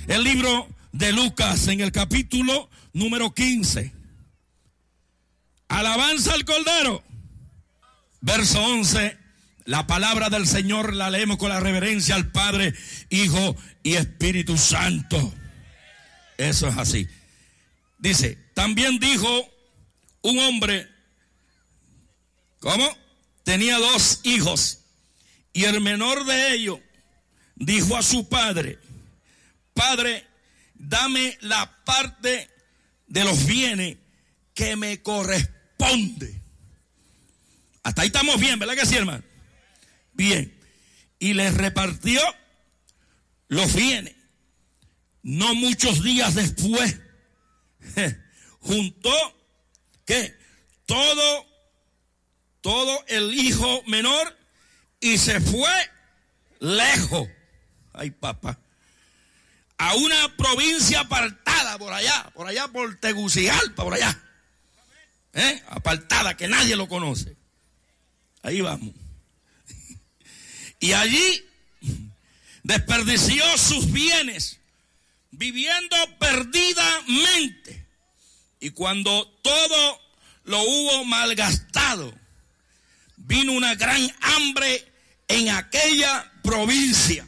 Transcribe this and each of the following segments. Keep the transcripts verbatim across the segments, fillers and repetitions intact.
El libro de Lucas en el capítulo número quince. Alabanza al Cordero. Verso once. La palabra del Señor la leemos con la reverencia al Padre, Hijo y Espíritu Santo. Eso es así. Dice, también dijo un hombre, ¿cómo? Tenía dos hijos, y el menor de ellos dijo a su padre, Padre, dame la parte de los bienes que me corresponde. Hasta ahí estamos bien, ¿verdad que sí, hermano? Bien. Y les repartió los bienes. No muchos días después, juntó, ¿qué? Todo, todo el hijo menor y se fue lejos. Ay, papá. A una provincia apartada por allá, por allá por Tegucigalpa, por allá. ¿Eh? Apartada, que nadie lo conoce. Ahí vamos. Y allí desperdició sus bienes, viviendo perdidamente. Y cuando todo lo hubo malgastado, vino una gran hambre en aquella provincia.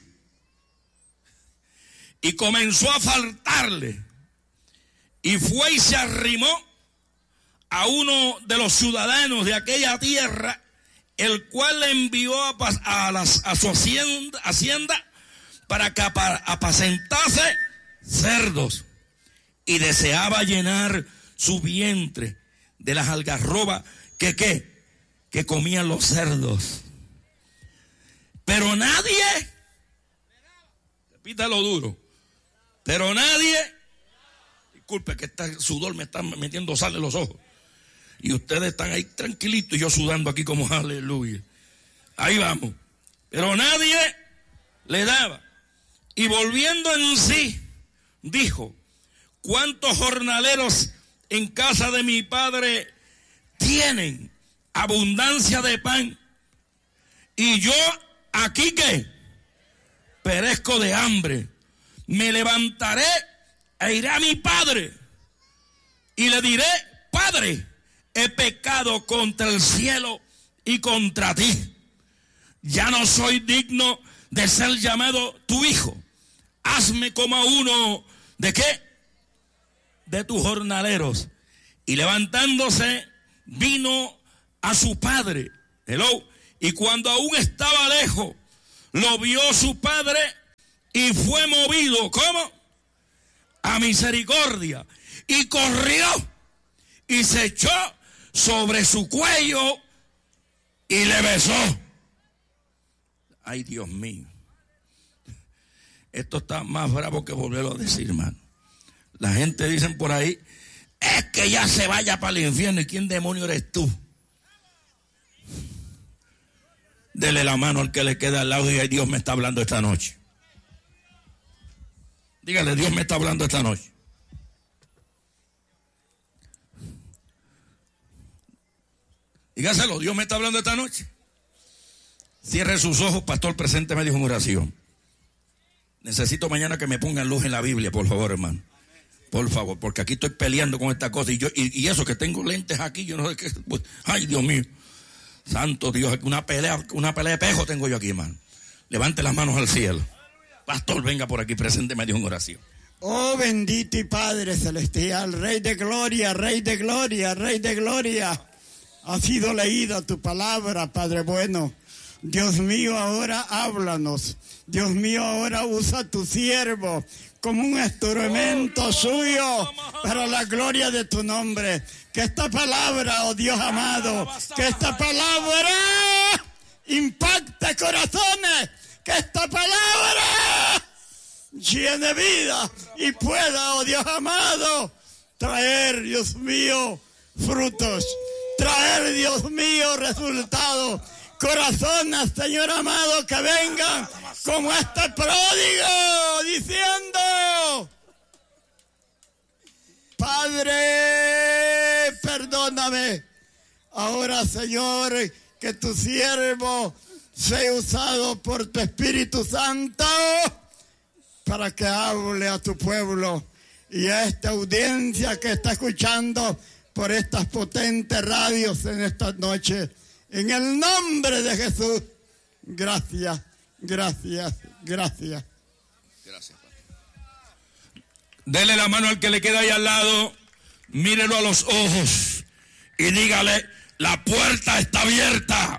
Y comenzó a faltarle. Y fue y se arrimó a uno de los ciudadanos de aquella tierra, el cual le envió a, a, las, a su hacienda, hacienda para que apacentase cerdos. Y deseaba llenar su vientre de las algarrobas que, ¿qué? que comían los cerdos. Pero nadie, repítalo duro, pero nadie, disculpe que este sudor me está metiendo sal en los ojos. Y ustedes están ahí tranquilitos y yo sudando aquí como aleluya. Ahí vamos. Pero nadie le daba. Y volviendo en sí, dijo, ¿cuántos jornaleros en casa de mi padre tienen abundancia de pan? Y yo aquí, ¿qué? Perezco de hambre. Me levantaré e iré a mi padre y le diré, Padre, he pecado contra el cielo y contra ti. Ya no soy digno de ser llamado tu hijo. Hazme como a uno de qué? De tus jornaleros. Y levantándose vino a su padre. Hello. Y cuando aún estaba lejos, lo vio su padre y fue movido, ¿cómo? A misericordia. Y corrió y se echó sobre su cuello y le besó. Ay, Dios mío. Esto está más bravo que volverlo a decir, hermano. La gente dice por ahí, es que ya se vaya para el infierno. ¿Y quién demonio eres tú? Dele la mano al que le queda al lado y diga, Dios me está hablando esta noche. Dígale, Dios me está hablando esta noche. Dígaselo, Dios me está hablando esta noche. Cierre sus ojos, pastor, presénteme dijo en oración. Necesito mañana que me pongan luz en la Biblia, por favor, hermano. Por favor, porque aquí estoy peleando con esta cosa. Y yo y, y eso que tengo lentes aquí, yo no sé qué. Pues, ay, Dios mío. Santo Dios, una pelea, una pelea de pejo tengo yo aquí, hermano. Levante las manos al cielo. Pastor, venga por aquí, presénteme dijo en oración. Oh, bendito y Padre celestial, Rey de gloria, Rey de gloria, Rey de gloria. Ha sido leída tu palabra, Padre bueno. Dios mío, ahora háblanos. Dios mío, ahora usa a tu siervo como un instrumento suyo para la gloria de tu nombre. Que esta palabra, oh Dios amado, que esta palabra impacte corazones. Que esta palabra llene vida y pueda, oh Dios amado, traer, Dios mío, frutos. Traer, Dios mío, resultados. Corazones, Señor amado, que vengan como este pródigo, diciendo, Padre, perdóname. Ahora, Señor, que tu siervo sea usado por tu Espíritu Santo para que hable a tu pueblo y a esta audiencia que está escuchando por estas potentes radios en esta noche. En el nombre de Jesús, gracias, gracias, gracias. Gracias, Padre. Dele la mano al que le queda ahí al lado, mírelo a los ojos y dígale, la puerta está abierta.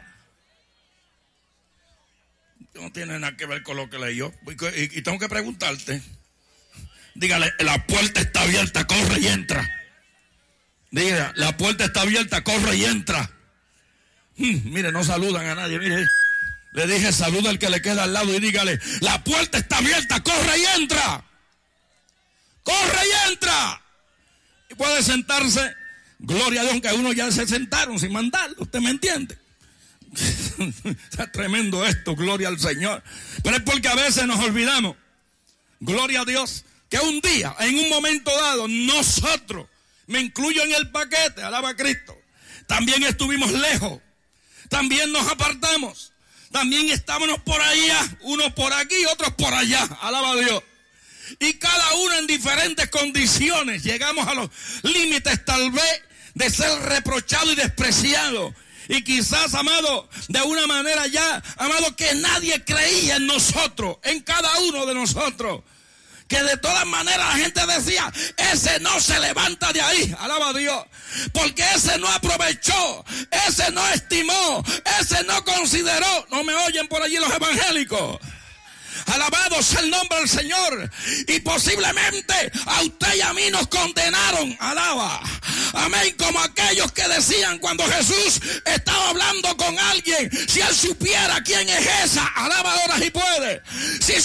No tiene nada que ver con lo que leí yo. Y, y tengo que preguntarte. Dígale, la puerta está abierta, corre y entra. Diga, la puerta está abierta, corre y entra. Hmm, mire, no saludan a nadie, mire. Le dije, saluda al que le queda al lado y dígale, la puerta está abierta, corre y entra. Corre y entra. Y puede sentarse. Gloria a Dios, que unos ya se sentaron sin mandarlo. ¿Usted me entiende? Está tremendo esto, gloria al Señor. Pero es porque a veces nos olvidamos, gloria a Dios, que un día, en un momento dado, nosotros, me incluyo en el paquete, alaba a Cristo, también estuvimos lejos, también nos apartamos, también estábamos por allá, unos por aquí, otros por allá, alaba a Dios. Y cada uno en diferentes condiciones llegamos a los límites tal vez de ser reprochado y despreciado. Y quizás, amado, de una manera ya, amado, que nadie creía en nosotros, en cada uno de nosotros. Que de todas maneras la gente decía, ese no se levanta de ahí, alaba a Dios. Porque ese no aprovechó, ese no estimó, ese no consideró. No me oyen por allí los evangélicos. Alabado sea el nombre del Señor. Y posiblemente a usted y a mí nos condenaron. Alaba. Amén. Como aquellos que decían cuando Jesús estaba hablando con alguien, si él supiera quién es esa, alaba ahora si puede. Si